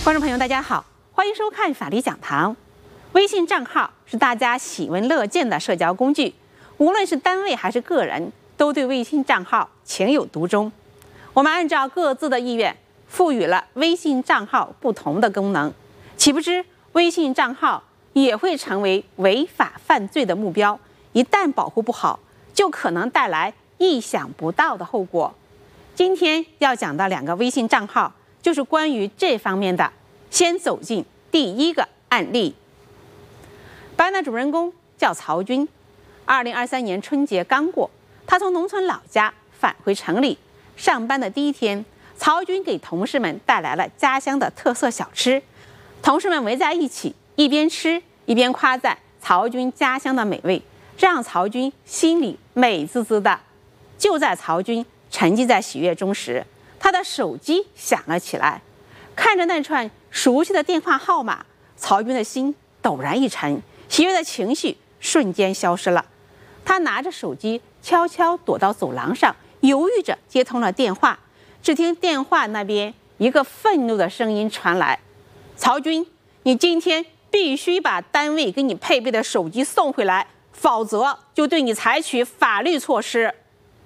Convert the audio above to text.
观众朋友，大家好，欢迎收看法律讲堂。微信账号是大家喜闻乐见的社交工具，无论是单位还是个人，都对微信账号情有独钟。我们按照各自的意愿，赋予了微信账号不同的功能，岂不知微信账号也会成为违法犯罪的目标，一旦保护不好，就可能带来意想不到的后果。今天要讲的2个微信账号，就是关于这方面的。先走进第一个案例。本案的主人公叫曹军，2023年春节刚过，他从农村老家返回城里。上班的第一天，曹军给同事们带来了家乡的特色小吃，同事们围在一起，一边吃一边夸赞曹军家乡的美味，让曹军心里美滋滋的。就在曹军沉浸在喜悦中时，他的手机响了起来。看着那串熟悉的电话号码，曹军的心陡然一沉，喜悦的情绪瞬间消失了。他拿着手机悄悄躲到走廊上，犹豫着接通了电话。只听电话那边一个愤怒的声音传来：“曹军，你今天必须把单位给你配备的手机送回来，否则就对你采取法律措施。”